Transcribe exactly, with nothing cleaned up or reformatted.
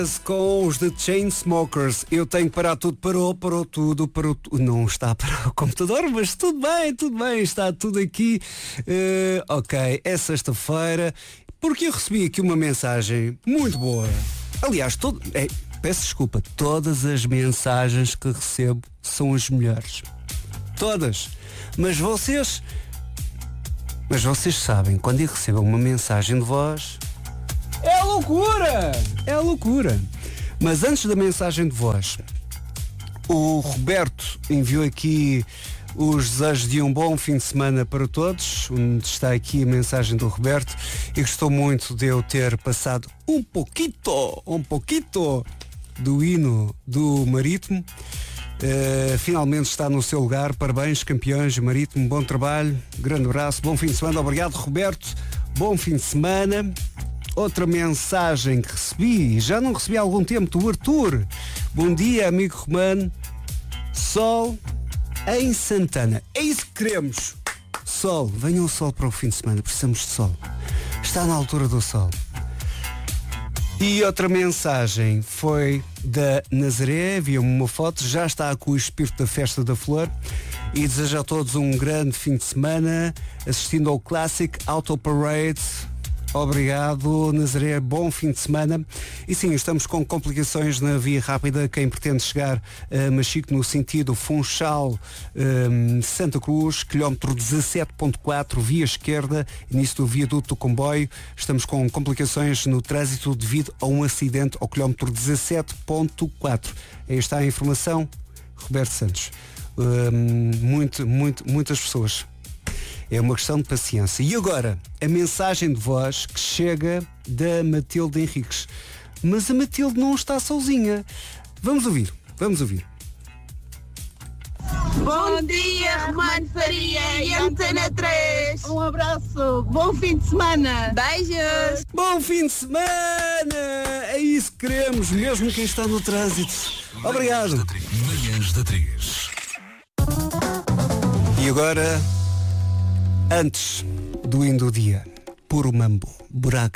Com os The Chainsmokers, eu tenho que parar tudo, parou, parou tudo, parou tudo, não está para o computador, mas tudo bem, tudo bem, está tudo aqui, uh, ok, é sexta-feira, porque eu recebi aqui uma mensagem muito boa, aliás, todo, é, peço desculpa, todas as mensagens que recebo são as melhores, todas, mas vocês, mas vocês sabem, quando eu recebo uma mensagem de voz, é loucura! É loucura! Mas antes da mensagem de voz, o Roberto enviou aqui os desejos de um bom fim de semana para todos. Onde está aqui a mensagem do Roberto. E gostou muito de eu ter passado um pouquito, um pouquito do hino do Marítimo. Uh, finalmente está no seu lugar. Parabéns, campeões, Marítimo. Bom trabalho, grande abraço, bom fim de semana. Obrigado, Roberto. Bom fim de semana. Outra mensagem que recebi, já não recebi há algum tempo, do Arthur. Bom dia, amigo Romano. Sol em Santana. É isso que queremos. Sol, venha o sol para o fim de semana. Precisamos de sol. Está na altura do sol. E outra mensagem foi da Nazaré. Havia uma foto. Já está com o espírito da Festa da Flor. E desejo a todos um grande fim de semana assistindo ao Classic Auto Parade. Obrigado, Nazaré, bom fim de semana. E sim, estamos com complicações na via rápida. Quem pretende chegar a Machico no sentido Funchal, um, Santa Cruz, quilómetro dezassete ponto quatro, via esquerda, início do viaduto do comboio. Estamos com complicações no trânsito devido a um acidente ao quilómetro dezassete ponto quatro. Aí está a informação, Roberto Santos. Um, muito, muito, muitas pessoas. É uma questão de paciência. E agora, a mensagem de voz que chega da Matilde Henriques. Mas a Matilde não está sozinha. Vamos ouvir, vamos ouvir. Bom dia, Romano Faria e Antena três. Um abraço, bom fim de semana. Beijos. Bom fim de semana! É isso que queremos, mesmo quem está no trânsito. Obrigado. Manhãs da três. E agora... Antes do hino do dia, puro mambo, buraco.